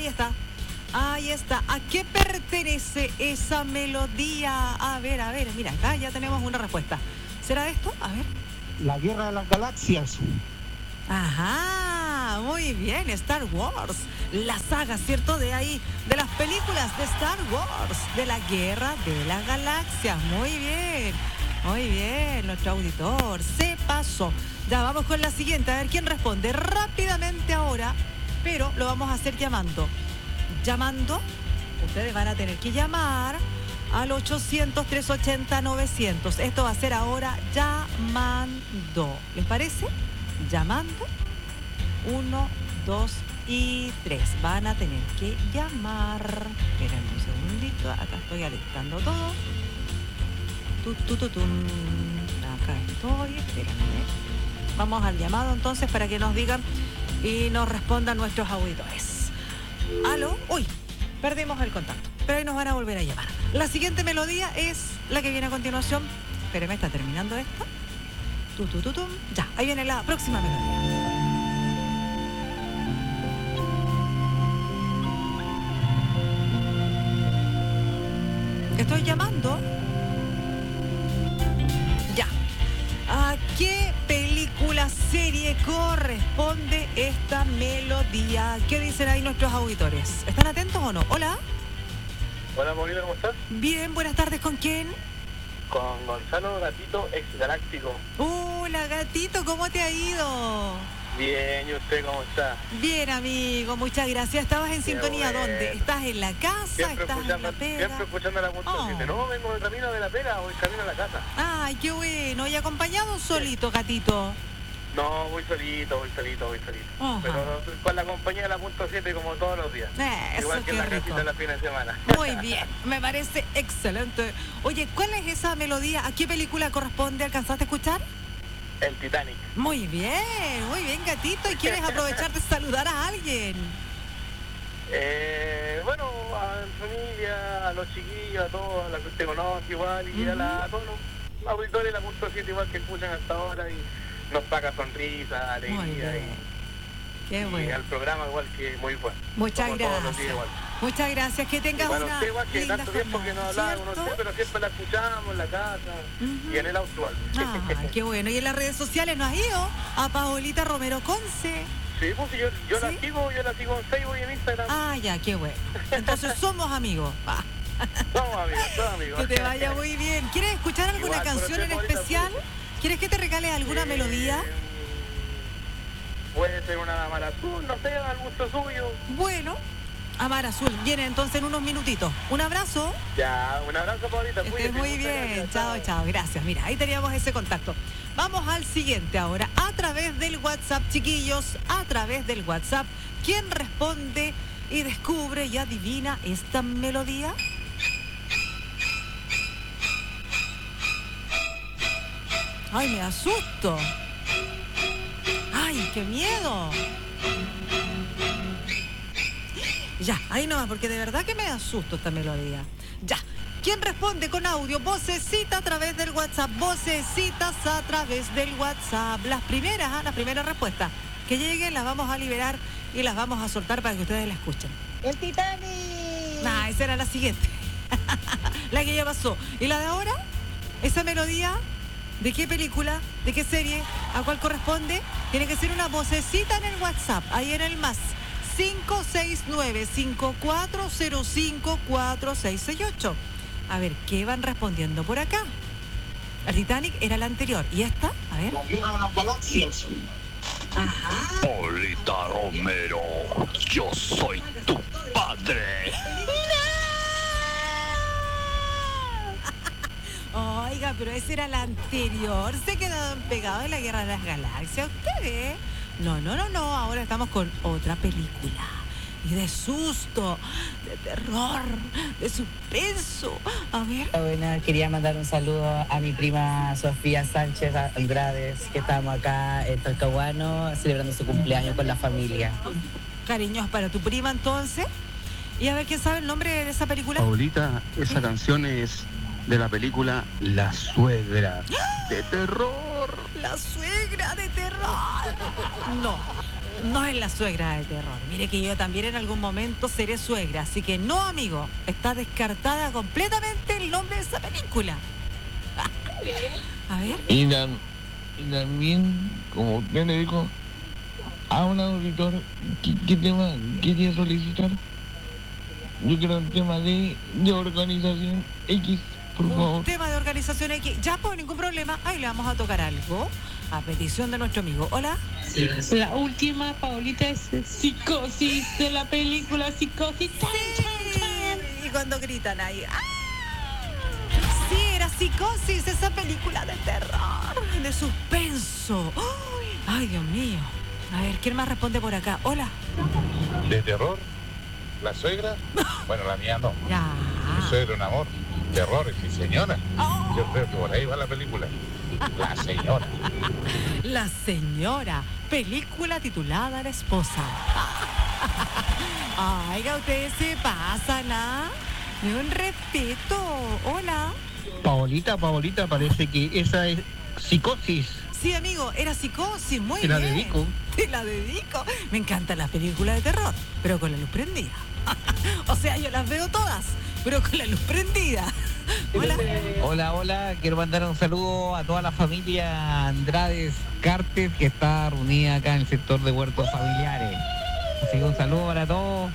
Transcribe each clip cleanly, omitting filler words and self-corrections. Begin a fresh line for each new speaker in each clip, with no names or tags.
Ahí está. Ahí está. ¿A qué pertenece esa melodía? A ver, mira, acá ya tenemos una respuesta. ¿Será esto? A ver.
La Guerra de las Galaxias.
Ajá, muy bien, Star Wars. La saga, ¿cierto? De ahí, de las películas de Star Wars, de la Guerra de las Galaxias. Muy bien, nuestro auditor se pasó. Ya vamos con la siguiente, a ver quién responde rápidamente ahora, pero lo vamos a hacer llamando. Ustedes van a tener que llamar al 800-380-900. Esto va a ser ahora llamando. ¿Les parece? Llamando. 1, 2 y 3. Van a tener que llamar. Esperen un segundito. Acá estoy alistando todo. Acá estoy. Espérenme. Vamos al llamado entonces para que nos digan y nos respondan nuestros auditores. ¿Aló? Uy, perdimos el contacto. Pero ahí nos van a volver a llamar. La siguiente melodía es la que viene a continuación. Espérenme, está terminando esto. Ya, ahí viene la próxima melodía. Estoy llamando. Ya. ¿A qué película, serie corresponde esta melodía? ¿Qué dicen ahí nuestros auditores? ¿Están atentos o no? Hola.
Hola, Paulina, ¿cómo estás?
Bien, buenas tardes. ¿Con quién?
Con Gonzalo Gatito, ex galáctico.
Hola, Gatito, ¿cómo te ha ido?
Bien, ¿y usted cómo está?
Bien, amigo, muchas gracias. ¿Estabas en sintonía
bueno.
dónde? ¿Estás en la casa?
Siempre
¿Estás en la pega?
Siempre escuchando la punta 7. No, vengo de camino de la pega, voy camino a la casa.
Ay, qué bueno. ¿Y acompañado o solito, Gatito?
No, voy solito.
Ajá.
Pero con la compañía de la punta 7 como todos los días. Igual que en la
rico.
casita la fin de semana.
Muy bien, me parece excelente. Oye, ¿cuál es esa melodía? ¿A qué película corresponde? ¿Alcanzaste a escuchar?
El Titanic.
Muy bien, Gatito. ¿Y quieres aprovechar de saludar a alguien?
Bueno, a mi familia, a los chiquillos, a todos, a la que usted conoce igual, y a todos los auditores de la punta 7 igual que escuchan hasta ahora y nos saca sonrisas, alegría.
Muy bien. Qué
Y
bueno.
al programa igual que muy bueno.
Muchas
Como todos los días
gracias.
igual.
Muchas gracias. Que tengas
Bueno,
una
usted igual que
linda
tanto tiempo que no
jornada,
hablaba con
¿cierto?
usted, pero siempre la escuchamos en la casa y en el auto igual.
Qué bueno. Y en las redes sociales nos has ido a Paolita Romero Conce.
Sí, pues yo
¿Sí?
la sigo en Facebook y en Instagram.
Ah, ya, qué bueno. Entonces somos amigos.
Somos amigos.
Que te vaya muy bien. ¿Quieres escuchar alguna
Igual,
canción en
pero usted,
especial? ¿Quieres que te regale alguna melodía?
Puede ser una maratón, no sé, al gusto suyo.
Bueno, Amar Azul viene entonces en unos minutitos. Un abrazo.
Ya, un abrazo, Paulita.
Estés
Cuídese,
muy
muchas
bien.
gracias.
Chao. Gracias. Mira, ahí teníamos ese contacto. Vamos al siguiente ahora. A través del WhatsApp, chiquillos, a través del WhatsApp, ¿quién responde y descubre y adivina esta melodía? ¡Ay, me asusto! ¡Ay, qué miedo! Ya, ahí nomás, porque de verdad que me asusto esta melodía. Ya, ¿quién responde con audio? Vocecita a través del WhatsApp, vocecitas a través del WhatsApp. Las primeras respuestas que lleguen las vamos a liberar y las vamos a soltar para que ustedes la escuchen.
¡El Titanic!
Nah, esa era la siguiente. La que ya pasó. ¿Y la de ahora? ¿Esa melodía? ¿De qué película? ¿De qué serie? ¿A cuál corresponde? Tiene que ser una vocecita en el WhatsApp, ahí en el más 569-5405-4668. A ver, ¿qué van respondiendo por acá? El Titanic era la anterior. ¿Y esta? A ver.
La Guerra de las Galaxias.
Ajá.
Paulita Romero, yo soy tu padre.
Oiga, pero esa era la anterior. Se quedaron pegados en la Guerra de las Galaxias. ¿Ustedes? No. Ahora estamos con otra película. Y de susto, de terror, de suspenso. A ver.
Buena, quería mandar un saludo a mi prima Sofía Sánchez Andrades, que estamos acá en Talcahuano celebrando su cumpleaños con la familia.
Cariños para tu prima entonces. Y a ver, ¿quién sabe el nombre de esa película?
Paulita, esa canción es de la película La Suegra, de terror.
La suegra de terror. No. No es la suegra de terror. Mire que yo también en algún momento seré suegra, así que no, amigo. Está descartada completamente el nombre de esa película. A ver.
Y también, como usted le dijo a un auditor, ¿qué tema quería solicitar? Yo quiero un tema de organización X, por favor.
Un tema de organización X. Ya, pues, ningún problema. Ahí le vamos a tocar algo. A petición de nuestro amigo. Hola.
La última, Paulita, es Psicosis, de la película Psicosis.
Y cuando gritan ahí. ¡Ah! Sí, era Psicosis, esa película de terror, de suspenso. Ay, Dios mío. A ver, ¿quién más responde por acá? Hola.
¿De terror? ¿La suegra? Bueno, la mía no.
Ya.
Mi suegra un amor. Terror, es mi señora.
Oh.
Yo creo que por ahí va la película. La señora.
La señora. Película titulada La esposa. Ay, ustedes se pasan, ¿ah? Ni un respeto. Hola.
Paolita, parece que esa es Psicosis.
Sí, amigo, era Psicosis, muy
Te
bien.
la dedico.
Te la dedico. Me encantan las películas de terror, pero con la luz prendida. O sea, yo las veo todas, pero con la luz prendida. Hola.
Hola, quiero mandar un saludo a toda la familia Andrades Cartes que está reunida acá en el sector de huertos familiares. Así que un saludo para todos.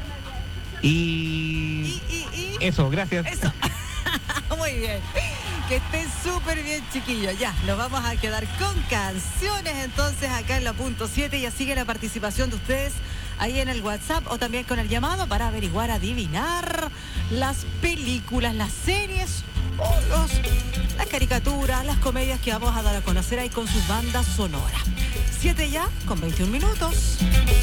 Y eso, gracias.
Eso. Muy bien. Que estén súper bien, chiquillos. Ya, nos vamos a quedar con canciones entonces acá en la punto 7. Ya sigue la participación de ustedes ahí en el WhatsApp o también con el llamado para averiguar, adivinar las películas, las series o las caricaturas, las comedias que vamos a dar a conocer ahí con sus bandas sonoras. 7 ya, con 21 minutos.